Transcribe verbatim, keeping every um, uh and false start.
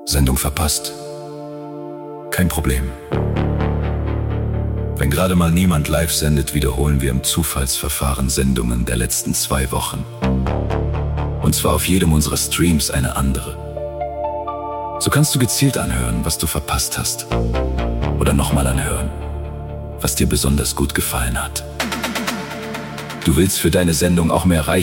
Sendung verpasst? Kein Problem. Wenn gerade mal niemand live sendet, wiederholen wir im Zufallsverfahren Sendungen der letzten zwei Wochen. Und zwar auf jedem unserer Streams eine andere. So kannst du gezielt anhören, was du verpasst hast. Oder nochmal anhören, was dir besonders gut gefallen hat. Du willst für deine Sendung auch mehr Reichweite